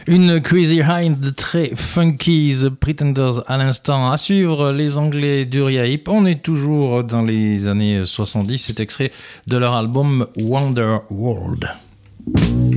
Une Crazy Hind très funky, The Pretenders à l'instant. À suivre, les Anglais d'Uriah Heep. On est toujours dans les années 70. C'est extrait de leur album Wonder World.